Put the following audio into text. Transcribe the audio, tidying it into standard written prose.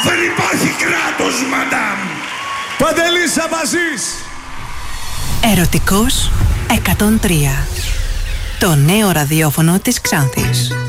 Δεν υπάρχει κράτος, μαντάμ. Παντελής Αμπαζής. Ερωτικός 103. Το νέο ραδιόφωνο της Ξάνθης.